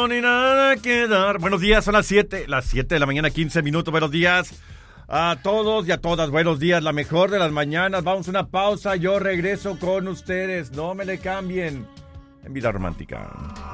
ni nada que dar. Buenos días, son las 7 de la mañana, 15 minutos. Buenos días a todos y a todas. Buenos días, la mejor de las mañanas. Vamos a una pausa, yo regreso con ustedes. No me le cambien en Vida Romántica.